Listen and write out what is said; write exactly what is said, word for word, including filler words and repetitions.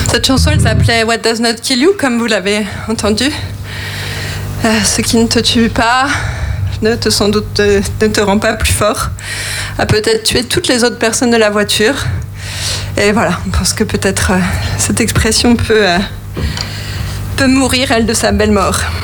Cette chanson, elle s'appelait What Does Not Kill You, comme vous l'avez entendu. Euh, ce qui ne te tue pas ne te, sans doute, euh, ne te rend pas plus fort, a peut-être tué toutes les autres personnes de la voiture. Et voilà, on pense que peut-être euh, cette expression peut, euh, peut mourir, elle, de sa belle mort.